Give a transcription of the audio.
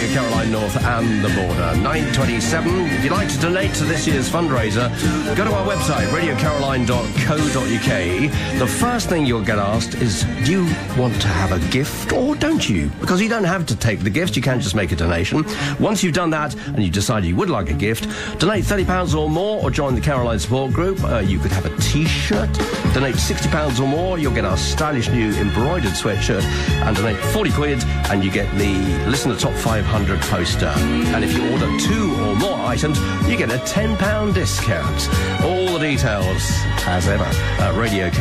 Caroline North and the border. 9:27. If you'd like to donate to this year's fundraiser, go to our website, radiocaroline.co.uk. The first thing you'll get asked is, do you want to have a gift or don't you? Because you don't have to take the gift, you can just make a donation. Once you've done that and you decide you would like a gift, donate £30 or more or join the Caroline support group. You could have a T-shirt. Donate £60 or more, you'll get our stylish new embroidered sweatshirt, and donate 40 quid and you get the Listener Top 500 poster. And if you order 2 or more items, you get a £10 discount. All the details, as ever, at Radio